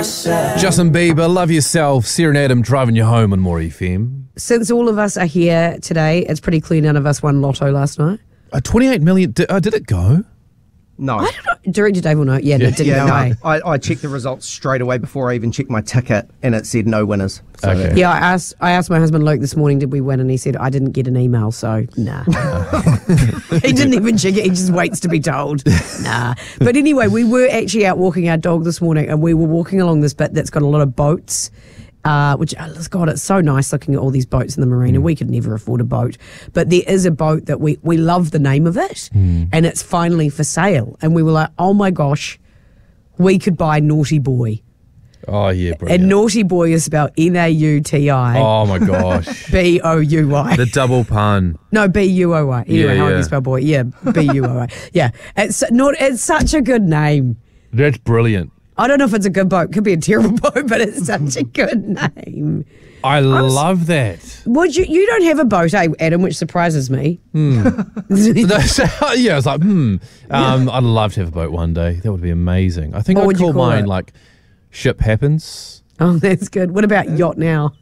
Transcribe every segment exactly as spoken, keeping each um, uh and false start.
Justin Bieber, Love Yourself, Sarah and Adam driving you home on More F M. Since all of us are here today, it's pretty clear none of us won Lotto last night. Uh, twenty-eight million, did, uh, did it go? No. I don't know. Director Dave will know. Yeah, no, it didn't Yeah, go no. away. I, I checked the results straight away before I even checked my ticket, and it said no winners. So Okay. Yeah, I asked I asked my husband Luke this morning, did we win? And he said, I didn't get an email, so nah. He didn't even check it. He just waits to be told. Nah. But anyway, we were actually out walking our dog this morning, and we were walking along this bit that's got a lot of boats. Uh, which, oh, God, it's so nice looking at all these boats in the marina. Mm. We could never afford a boat. But there is a boat that we, we love the name of it, mm. and it's finally for sale. And we were like, oh my gosh, we could buy Naughty Boy. Oh, yeah, brilliant. And Naughty Boy is spelled N A U T I. Oh, my gosh. B O U Y. The double pun. No, B U O Y. Anyway, Yeah, how do yeah. you spell boy? Yeah, B U O Y. Yeah, it's, not, it's such a good name. That's brilliant. I don't know if it's a good boat. Could be a terrible boat, but it's such a good name. I love that. Would you? You don't have a boat, eh, Adam? Which surprises me. Hmm. Yeah, I was like, hmm. Um, I'd love to have a boat one day. That would be amazing. I think What I'd would you call call mine it? like Ship Happens. Oh, that's good. What about yacht now?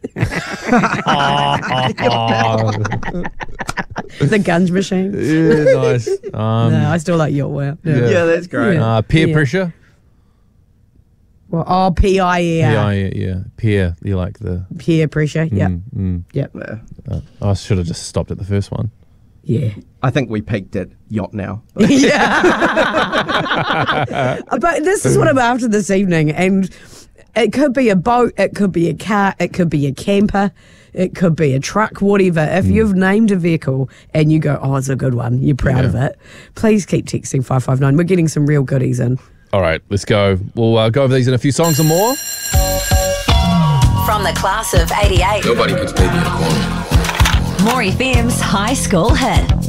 The Gunge Machine. Yeah, nice. Um, No, I still like yacht. Wow. yeah. yeah, that's great. Yeah. uh, peer Yeah. pressure. Well, oh, P I E R. Yeah, yeah, yeah. Peer. You like the. Peer pressure. Yep. Mm, mm. Yep. Yeah. Uh, I should have just stopped at the first one. Yeah. I think we peaked at yacht now. But Yeah. But this is what I'm after this evening. And it could be a boat, it could be a car, it could be a camper, it could be a truck, whatever. If Mm. you've named a vehicle and you go, oh, it's a good one, you're proud Yeah. of it, please keep texting five five nine. We're getting some real goodies in. All right, let's go. We'll uh, go over these in a few songs and more. From the class of eighty-eight, Nobody puts baby in a corner. More F M's High School Hit.